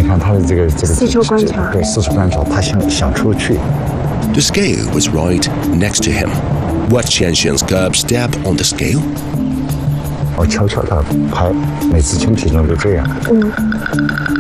看他的这个四处观察， 对，四处观察，他想出去。 The scale was right next to him. Watch Qianxian's curved step on the scale. 我悄悄地拍，每次称体重都这样。